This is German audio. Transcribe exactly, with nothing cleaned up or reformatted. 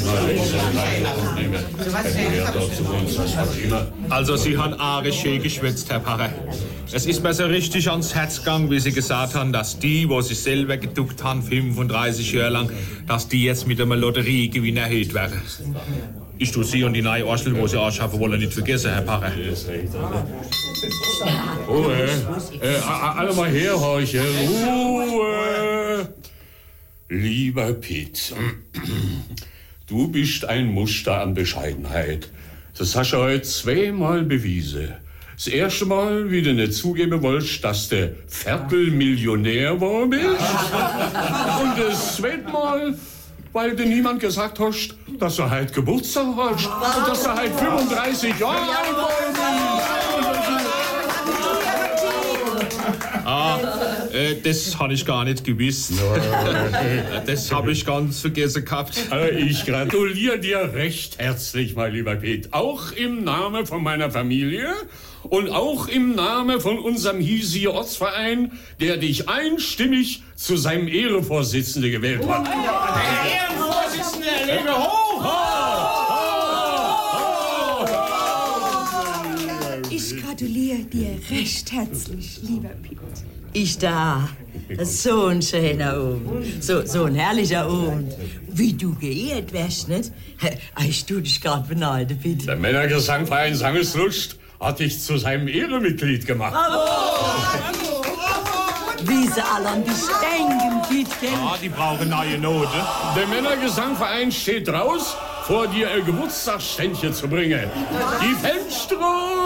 Also, Sie haben arg schön geschwätzt, Herr Pfarrer. Es ist mir so richtig ans Herz gegangen, wie Sie gesagt haben, dass die, wo sich selber geduckt haben, fünfunddreißig Jahre lang, dass die jetzt mit einem Lotteriegewinn erhöht werden. Ich tue Sie und die neue Orschel, wo Sie anschaffen wollen, nicht vergessen, Herr Pfarrer. Ruhe. Äh, alle mal herhorchen. Ruhe. Lieber Piet, du bist ein Muster an Bescheidenheit. Das hast du heute zweimal bewiesen. Das erste Mal, wie du nicht zugeben wolltest, dass du Viertelmillionär war bist. Und das zweite Mal, weil dir niemand gesagt hast, dass du halt Geburtstag hast. Und dass du halt fünfunddreißig Jahre alt warst. Ah, äh, das habe ich gar nicht gewusst. Das habe ich ganz vergessen gehabt. Ich gratuliere dir recht herzlich, mein lieber Piet. Auch im Namen von meiner Familie und auch im Namen von unserem hiesigen Ortsverein, der dich einstimmig zu seinem Ehrenvorsitzenden gewählt hat. Der Ehrenvorsitzende, lebe hoch! Ich gratuliere dir recht herzlich, lieber Piet. Ich da. So ein schöner Abend. So, so ein herrlicher Abend. Wie du geehrt wärst, nicht? Ich tu dich grad beneiden, Piet. Der Männergesangverein Sangeslust hat dich zu seinem Ehrenmitglied gemacht. Bravo! Wie sie alle an dich denken, Pietchen. Ah, die brauchen neue Note. Der Männergesangverein steht raus, vor dir ein Geburtstagsständchen zu bringen. Die Fenster